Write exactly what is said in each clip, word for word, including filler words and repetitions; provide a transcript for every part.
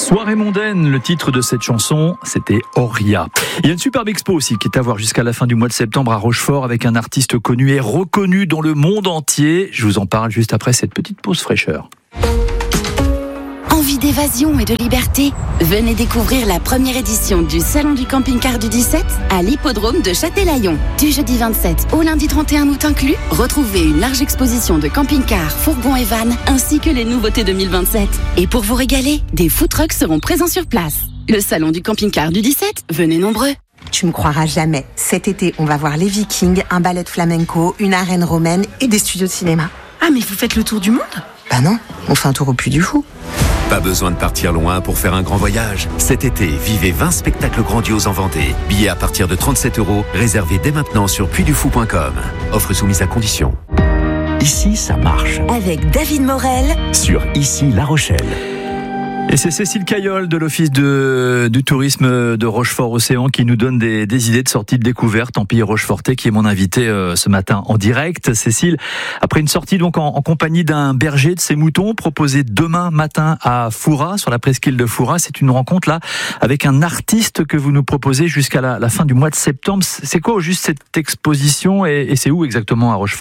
Soirée mondaine, le titre de cette chanson, c'était Auria. Il y a une superbe expo aussi qui est à voir jusqu'à la fin du mois de septembre à Rochefort avec un artiste connu et reconnu dans le monde entier. Je vous en parle juste après cette petite pause fraîcheur. Envie d'évasion et de liberté? Venez découvrir la première édition du Salon du camping-car du dix-sept à l'hippodrome de Châtelaillon. Du jeudi vingt-sept au lundi trente et un août inclus, retrouvez une large exposition de camping-cars, fourgons et vannes, ainsi que les nouveautés deux mille vingt-sept. Et pour vous régaler, des food trucks seront présents sur place. Le Salon du camping-car du dix-sept, venez nombreux. Tu me croiras jamais. Cet été, on va voir les Vikings, un ballet de flamenco, une arène romaine et des studios de cinéma. Ah, mais vous faites le tour du monde? Bah non, on fait un tour au Puy du Fou. Pas besoin de partir loin pour faire un grand voyage. Cet été, vivez vingt spectacles grandioses en Vendée. Billets à partir de trente-sept euros, réservés dès maintenant sur puy du fou point com. Offre soumise à condition. Ici, ça marche. Avec David Morel Sur Ici, La Rochelle. Et c'est Cécile Caillol de l'Office de, du tourisme de Rochefort-Océan qui nous donne des, des idées de sortie de découverte en Pays Rochefortais, qui est mon invité euh, ce matin en direct. Cécile, après une sortie donc en, en compagnie d'un berger de ses moutons, proposée demain matin à Fouras, sur la presqu'île de Fouras, c'est une rencontre là avec un artiste que vous nous proposez jusqu'à la, la fin du mois de septembre. C'est quoi au juste cette exposition et, et c'est où exactement à Rochefort ?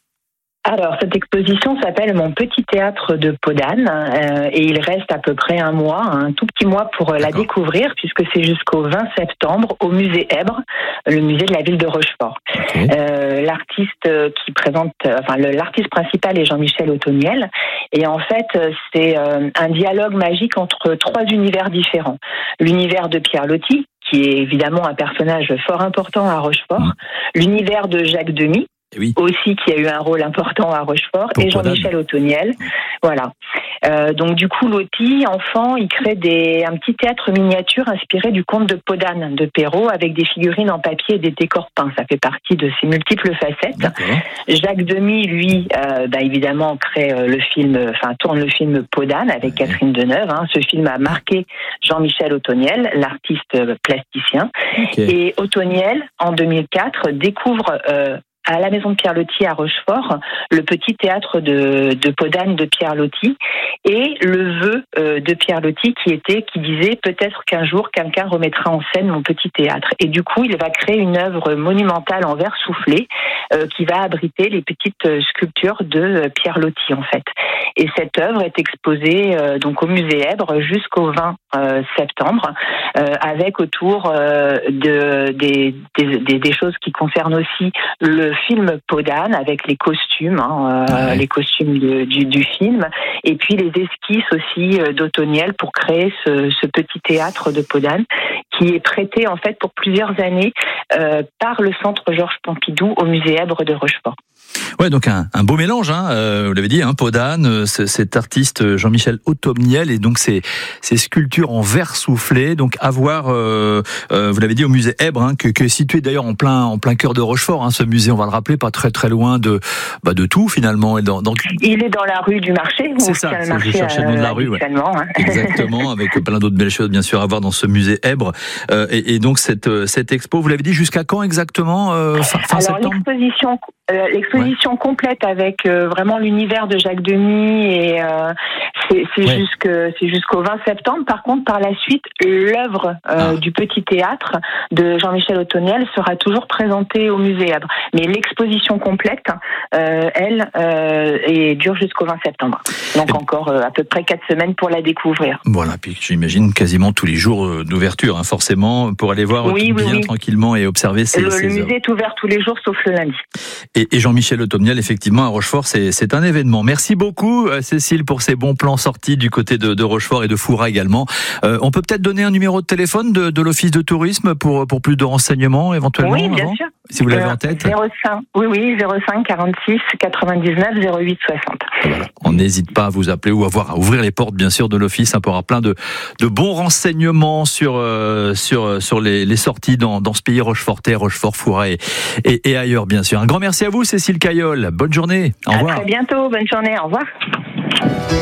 Alors, cette exposition s'appelle Mon petit théâtre de Podane euh, et il reste à peu près un mois, un tout petit mois pour euh, la découvrir puisque c'est jusqu'au vingt septembre au musée Èbre, le musée de la ville de Rochefort. Okay. Euh, l'artiste qui présente, enfin le, l'artiste principal est Jean-Michel Othoniel et en fait c'est euh, un dialogue magique entre trois univers différents. L'univers de Pierre Loti, qui est évidemment un personnage fort important à Rochefort, mmh. l'univers de Jacques Demy, oui. aussi qui a eu un rôle important à Rochefort, pour et Jean-Michel Othoniel. Voilà. Euh, donc du coup, Loti, enfant, il crée des, un petit théâtre miniature inspiré du conte de Podane de Perrault avec des figurines en papier et des décors peints. Ça fait partie de ses multiples facettes. D'accord. Jacques Demy, lui, euh, bah, évidemment, crée euh, le film, enfin tourne le film Podane avec oui. Catherine Deneuve. Hein. Ce film a marqué Jean-Michel Othoniel, l'artiste plasticien. Okay. Et Othoniel, en deux mille quatre, découvre euh, à la maison de Pierre Loti à Rochefort, le petit théâtre de, de Podane de Pierre Loti et le vœu euh, de Pierre Loti qui était, qui disait peut-être qu'un jour quelqu'un remettra en scène mon petit théâtre. Et du coup, il va créer une œuvre monumentale en verre soufflé euh, qui va abriter les petites sculptures de Pierre Loti en fait. Et cette œuvre est exposée euh, donc au musée Èbre jusqu'au vingt euh, septembre euh, avec autour euh, de, des, des, des, des choses qui concernent aussi le film Podane avec les costumes, hein, euh, ouais. les costumes de, du, du film, et puis les esquisses aussi euh, d'Othoniel pour créer ce, ce petit théâtre de Podane qui est prêté en fait pour plusieurs années euh, par le Centre Georges Pompidou au musée Èbre de Rochefort. Ouais, donc un, un beau mélange, hein, euh, vous l'avez dit, hein, Podane, euh, cet artiste Jean-Michel Othoniel et donc ces, ces sculptures en verre soufflé, donc à voir, euh, euh, vous l'avez dit, au musée Èbre, hein, que, que est situé d'ailleurs en plein, en plein cœur de Rochefort, hein, ce musée, on va le rappeler, pas très très loin de, bah, de tout finalement. Et dans, dans... Il est dans la rue du marché. C'est ça, le c'est marché, je cherchais le nom de la rue. Ouais. Hein. Exactement, avec plein d'autres belles choses bien sûr à voir dans ce musée Èbre. Euh, et, et donc cette, cette expo, vous l'avez dit, jusqu'à quand exactement euh, fin, fin Alors, septembre l'exposition, euh, l'exposition ouais. complète avec euh, vraiment l'univers de Jacques Demy et euh, c'est, c'est, ouais. jusque, c'est jusqu'au vingt septembre. Par contre, par la suite, l'œuvre euh, ah. du petit théâtre de Jean-Michel Othoniel sera toujours présentée au musée Èbre. Mais l'exposition complète, euh, elle, euh, est, dure jusqu'au vingt septembre. Donc et encore euh, à peu près quatre semaines pour la découvrir. Voilà, puis j'imagine quasiment tous les jours d'ouverture, hein, forcément, pour aller voir oui, bien oui, oui. tranquillement et observer ces, le, ces le musée œuvres. est ouvert tous les jours sauf le lundi. Et, et Jean-Michel Othoniel, effectivement, à Rochefort, c'est, c'est un événement. Merci beaucoup, Cécile, pour ces bons plans sortis du côté de, de Rochefort et de Fouras également. Euh, on peut peut-être donner un numéro de téléphone de, de l'Office de tourisme pour, pour plus de renseignements éventuellement. Oui, bien avant, sûr. Si vous l'avez euh, en tête. zéro cinq, oui, oui, zéro cinq quarante-six quatre-vingt-dix-neuf zéro huit soixante. Voilà. On n'hésite pas à vous appeler ou à, voir, à ouvrir les portes, bien sûr, de l'Office. On aura plein de, de bons renseignements sur, euh, sur, sur les, les sorties dans, dans ce pays rochefortais, Rochefort, Fouras et, et, et ailleurs, bien sûr. Un grand merci à vous, Cécile Caillol. Bonne journée. Au revoir. À très bientôt. Bonne journée. Au revoir.